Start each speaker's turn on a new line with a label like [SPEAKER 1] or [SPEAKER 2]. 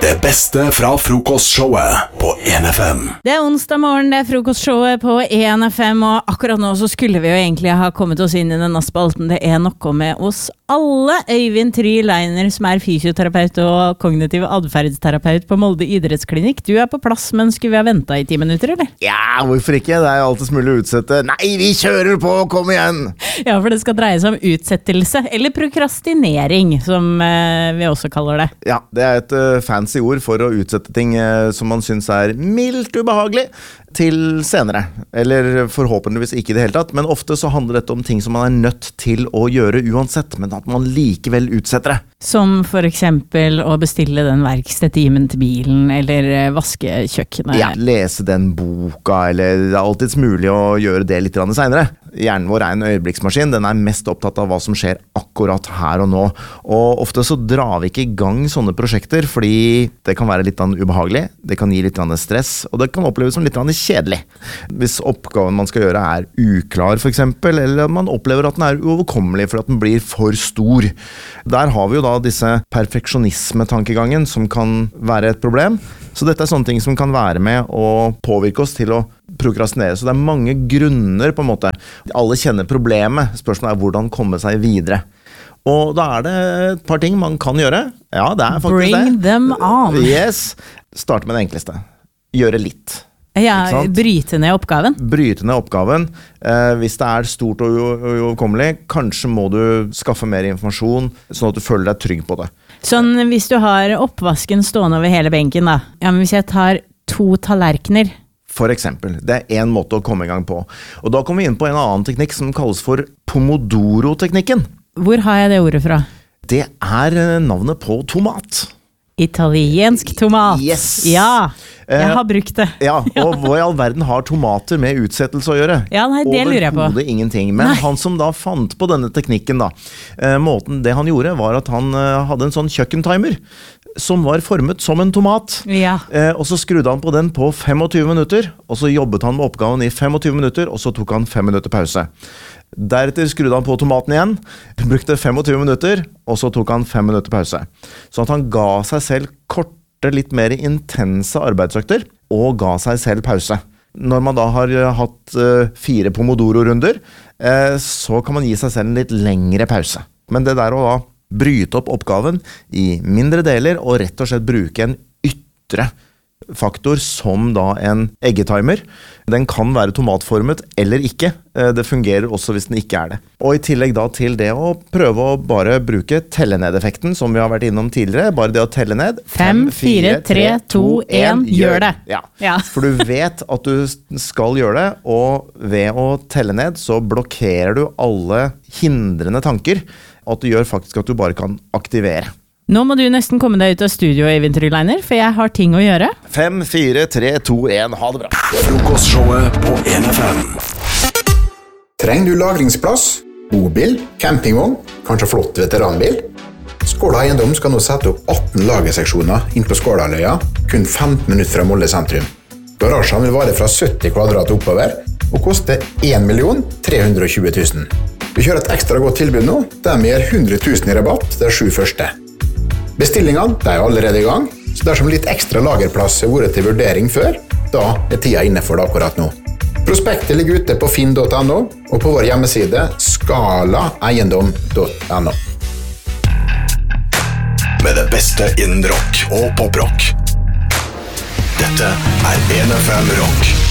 [SPEAKER 1] Det beste fra frokostshowet på 1FM.
[SPEAKER 2] Det onsdag morgen, det frokostshowet på 1FM, og akkurat nå så skulle vi jo egentlig ha kommet oss inn i denne spalten. Det noe med oss alle. Øyvind Try Leiner, som fysioterapeut og kognitiv adferdsterapeut på Molde idrettsklinikk. Du på plass, men skulle vi ha ventet i 10 minutter, eller?
[SPEAKER 3] Ja, hvorfor ikke? Det jo alltid mulig å utsette. Nei, vi kjører på, kom igjen!
[SPEAKER 2] Ja, for det skal dreie seg om utsettelse, eller prokrastinering, som vi også kaller det.
[SPEAKER 3] Ja, det et fancy ord for å utsette ting som man synes mildt ubehagelig til senere, eller forhåpentligvis ikke i det hele tatt, men ofte så handler dette om ting som man nødt til å gjøre uansett, men at man likevel utsetter det.
[SPEAKER 2] Som for eksempel å bestille den verkstedtimen til bilen, eller vaske kjøkkenet.
[SPEAKER 3] Ja, lese den boka, eller det alltids mulig å gjøre det litt senere. Hjernen vår en øyeblikksmaskin, den mest opptatt av hva som skjer akkurat her og nå. Og ofte så drar vi ikke i gang sånne prosjekter, fordi det kan være litt ubehagelig, det kan gi litt stress, og det kan oppleves som litt kjedelig. Hvis oppgaven man skal gjøre uklar for eksempel, eller man opplever at den uoverkommelig fordi at den blir for stor. Der har vi jo da disse perfeksjonisme-tankegangen som kan være et problem. Så dette sånne ting som kan være med å påvirke oss til å prokrastinere. Så det mange grunner på en måte. Alle kjenner problemet. Spørsmålet hvordan komme seg videre. Og da det et par ting man kan gjøre. Ja, det faktisk
[SPEAKER 2] Bring them on.
[SPEAKER 3] Yes. Start med det enkleste. Gjøre litt.
[SPEAKER 2] Ja, bryte ned oppgaven.
[SPEAKER 3] Bryte ned oppgaven. Hvis det stort og uoverkommelig, kanskje må du skaffe mer informasjon, sånn at du føler deg trygg på det.
[SPEAKER 2] Sånn, hvis du har oppvasken stående over hele benken da. Ja, men hvis jeg tar 2 tallerkener.
[SPEAKER 3] For eksempel. Det en måte å komme i gang på. Og da kommer vi inn på en annen teknikk som kalles for Pomodoro-teknikken.
[SPEAKER 2] Hvor har jeg det ordet fra?
[SPEAKER 3] Det navnet på tomat.
[SPEAKER 2] Italiensk tomat.
[SPEAKER 3] Yes.
[SPEAKER 2] Ja, jeg har brukt det.
[SPEAKER 3] Ja, og hva i all verden har tomater med utsettelse å gjøre?
[SPEAKER 2] Ja, nei, det lurer jeg på.
[SPEAKER 3] Overhodet ingenting. Men han som da fant på denne teknikken da, det han gjorde var at han hadde en sånn kjøkkentimer som var formet som en tomat.
[SPEAKER 2] Ja.
[SPEAKER 3] Og så skrudde han på den på 25 minutter, og så jobbet han med oppgaven i 25 minutter, og så tok han 5 minutter pause. Deretter skrudde han på tomaten igjen, brukte 25 minutter, og så tok han 5 minutter pause. Så at han ga seg selv korte, litt mer intense arbeidsøkter, og ga seg selv pause. Når man da har hatt 4 Pomodoro-runder, så kan man gi seg selv en litt lengre pause. Men det å da bryte opp oppgaven i mindre deler, og rett og slett bruke en ytre faktor som da en eggetimer. Den kan være tomatformet eller ikke. Det fungerer også hvis den ikke det. Og i tillegg da til det å prøve å bare bruke telle-ned-effekten, som vi har vært innom tidligere. Bare det å telle ned.
[SPEAKER 2] 5, 4, 3, 2, 1, gjør det.
[SPEAKER 3] Ja. For du vet at du skal gjøre det, og ved å telle ned så blokkerer du alle hindrende tanker, at det gjør faktisk at du bare kan aktivere.
[SPEAKER 2] Nå må du nesten komme deg ut av studio, Øyvind Try Leiner, for jeg har ting å gjøre.
[SPEAKER 3] 5, 4, 3, 2, 1, ha det bra.
[SPEAKER 1] Frokostshowet på 1FM.
[SPEAKER 4] Trenger du lagringsplass, bobil, campingvogn, kanskje flott veteranbil? Skåla Eiendom skal nå sette opp 18 lagerseksjoner inn på Skålaløya, kun 15 minutter fra Molde sentrum. Garasjen vil vare fra 70 kvadrat oppover, og koste 1 320 000. Vi kjører et ekstra godt tilbud nå, der vi gir 100 000 i rabatt de 7 første. Bestillingene allerede i gang, så dersom litt ekstra lagerplass vært til vurdering før, da tida inne for det akkurat nå. Prospektet ligger ute på finn.no og på vår hjemmeside skalaeiendom.no.
[SPEAKER 1] Med det beste innen rock og poprock. Dette 1FM Rock.